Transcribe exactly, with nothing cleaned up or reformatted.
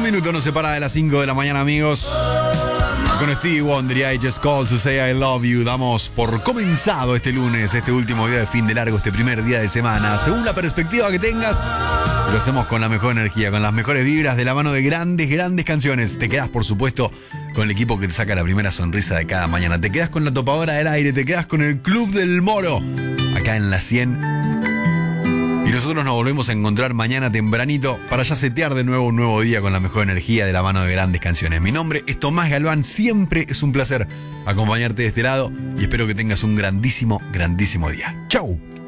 minuto nos separa de las cinco de la mañana, amigos. Con Stevie Wonder y I Just Called to Say I Love You damos por comenzado este lunes, este último día de fin de largo, este primer día de semana. Según la perspectiva que tengas, lo hacemos con la mejor energía, con las mejores vibras, de la mano de grandes, grandes canciones. Te quedas, por supuesto, con el equipo que te saca la primera sonrisa de cada mañana. Te quedas con la topadora del aire, te quedas con el Club del Moro, acá en la cien. Y nosotros nos volvemos a encontrar mañana tempranito para ya setear de nuevo un nuevo día con la mejor energía de la mano de grandes canciones. Mi nombre es Tomás Galván, siempre es un placer acompañarte de este lado y espero que tengas un grandísimo, grandísimo día. ¡Chau!